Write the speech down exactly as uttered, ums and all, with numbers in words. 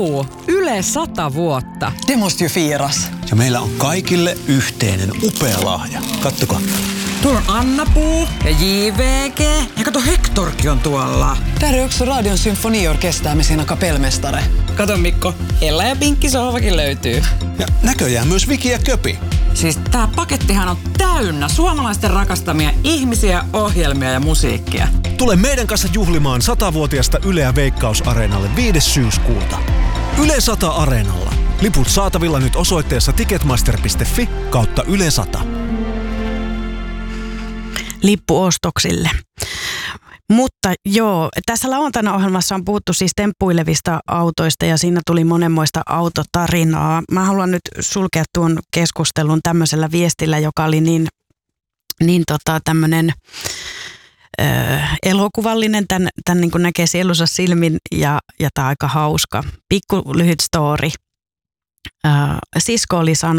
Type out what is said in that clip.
Vau! Yle sata vuotta. Det måste ju firas. Ja meillä on kaikille yhteinen upea lahja. Kattokaa. Tuolla on Anna-Puu ja J V G. Ja kato, Hektorkin on tuolla. Där är också Radion symfoniorkester med sina kapellmästare. Kato Mikko, Ella ja Pinkki sohvakin löytyy. Ja näköjään myös Viki ja Köpi. Siis tää pakettihan on täynnä suomalaisten rakastamia ihmisiä, ohjelmia ja musiikkia. Tule meidän kanssa juhlimaan satavuotiaasta Yleä Veikkaus-areenalle viides syyskuuta. Yle sata Areenalla. Liput saatavilla nyt osoitteessa ticketmaster piste fi kautta Yle sata. Lippuostoksille. Mutta joo, tässä lauantaina ohjelmassa on puhuttu siis temppuilevista autoista ja siinä tuli monenmoista autotarinaa. Mä haluan nyt sulkea tuon keskustelun tämmöisellä viestillä, joka oli niin, niin tota tämmöinen ö, elokuvallinen. Tän, tän niin kuin näkee sielunsa silmin ja, ja tää on aika hauska. Pikku lyhyt story. Ö, sisko oli saanut